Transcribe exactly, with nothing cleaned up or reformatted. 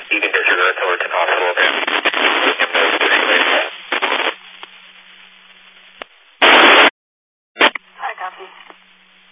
You can disregard Fullerton Hospital, okay? I copy.